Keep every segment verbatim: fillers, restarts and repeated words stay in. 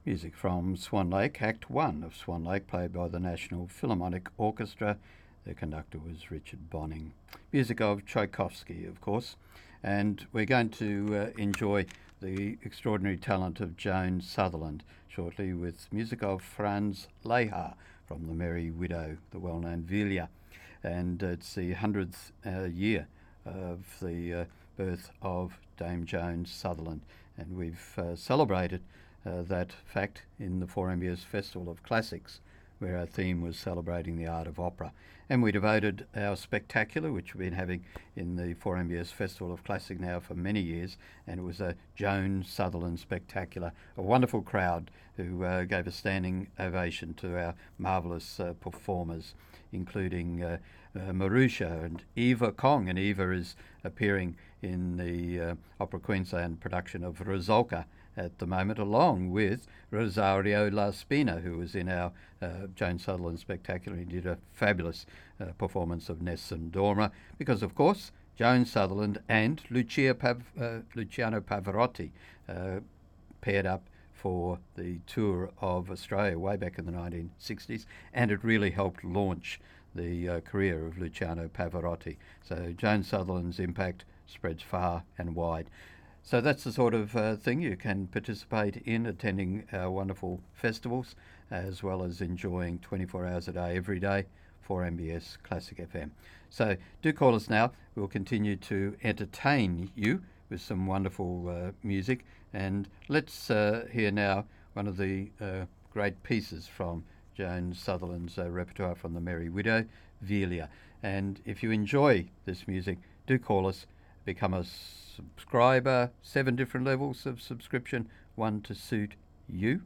Music from Swan Lake, Act one of Swan Lake, played by the National Philharmonic Orchestra. The conductor was Richard Bonning. Music of Tchaikovsky, of course. And we're going to uh, enjoy the extraordinary talent of Joan Sutherland shortly with music of Franz Lehár from The Merry Widow, the well-known Velia. And it's the hundredth uh, year of the uh, birth of Dame Joan Sutherland. And we've uh, celebrated Uh, that fact in the four M B S Festival of Classics, where our theme was celebrating the art of opera. And we devoted our spectacular, which we've been having in the four M B S Festival of Classic now for many years, and it was a Joan Sutherland spectacular, a wonderful crowd who uh, gave a standing ovation to our marvellous uh, performers, including uh, uh, Marusha and Eva Kong. And Eva is appearing in the uh, Opera Queensland production of Rusalka at the moment, along with Rosario La Spina, who was in our uh, Joan Sutherland Spectacular. He did a fabulous uh, performance of Nessun Dorma, because, of course, Joan Sutherland and Lucia Pav- uh, Luciano Pavarotti uh, paired up for the tour of Australia way back in the nineteen sixties, and it really helped launch the uh, career of Luciano Pavarotti. So Joan Sutherland's impact spreads far and wide. So that's the sort of uh, thing you can participate in, attending our wonderful festivals, as well as enjoying twenty-four hours a day, every day, four M B S Classic F M. So do call us now. We'll continue to entertain you with some wonderful uh, music. And let's uh, hear now one of the uh, great pieces from Joan Sutherland's uh, repertoire from The Merry Widow, Velia. And if you enjoy this music, do call us, become a subscriber, seven different levels of subscription, one to suit you,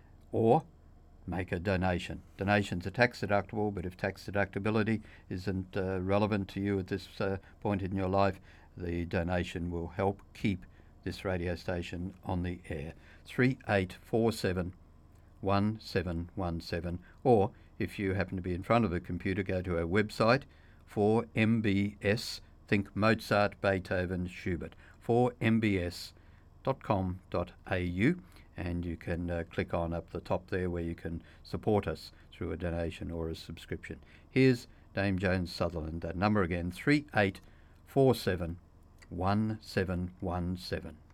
or make a donation. Donations are tax deductible, but if tax deductibility isn't uh, relevant to you at this uh, point in your life, the donation will help keep this radio station on the air. three eight four seven one seven one seven, or if you happen to be in front of a computer, go to our website, four M B S, think Mozart, Beethoven, Schubert, four M B S dot com dot A U, and you can uh, click on up the top there where you can support us through a donation or a subscription. Here's Dame Joan Sutherland. That number again, three eight four seven one seven one seven.